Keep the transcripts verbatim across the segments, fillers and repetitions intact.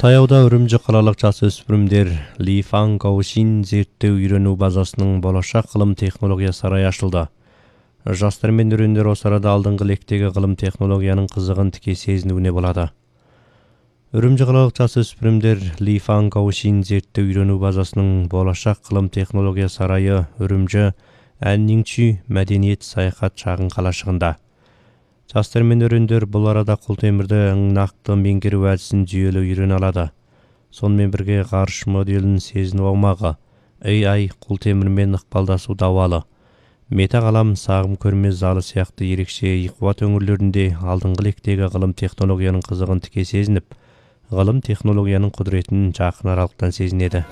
Таяуда Үрімжі қалалық жасөспірімдер Ли Фан Гаошин зерттеу үйрену базасының болашақ ғылым технология сарайы ашылды. Жастар мен өрендер осы арада алдыңғы лектегі ғылым технологияның қызығын тіке сезінуіне болады. Үрімжі қалалық жасөспірімдер Ли Фан Гаошин зерттеу үйрену базасының болашақ ғылым технология сарайы Үрімжі Әннingчи мәдениет саяхат шағын қалашығында. Жастар мен өрендер бұл арада құлтемірді нақты меңгеру әдісін жүйелі үйрене алады. Сонымен бірге ғарыш моделін сезіну аумағы, эй ай құлтемірмен ықпалдасу дауалы, метағалам сағым көрме залы сияқты ерекше иқуат өңірлерінде алдыңғы лектегі ғылым технологияның қызығын тіке сезініп, ғылым технологияның құдіретін жақын аралықтан сезінеді.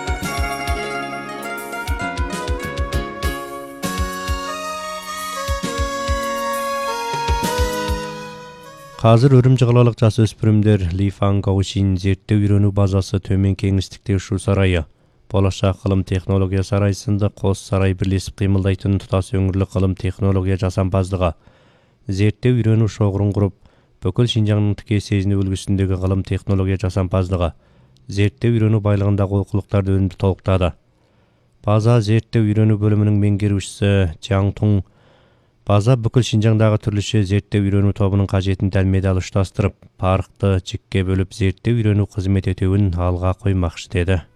Қазір Үрімжі қалалық жасөспірімдер Ли Фан Гаошин зерттеу үйрену базасы төмен кеңістікте ұшу сарайы, болашақ ғылым технология сарайы сынды қос сарай бірлесіп қимылдайтын тұтас өңірлік ғылым технология жасампаздығы, зерттеу үйрену шоғырын құрып, бүкіл Шинжаңның тіке сезіну үлгісіндегі ғылым технология жасампаздығы, зерттеу үйрену байлығындағы олқылықтарды өнімді толықтады. База зерттеу үйрену бөлімінің меңгерушісі Чжан Тун База бүкіл Шинжаңдағы түрліше зерттеу үйрену тобының қажетін дәлме-дәл ұштастырып, парықты жікке бөліп зерттеу үйрену қызмет етуін алға қоймақшы деді.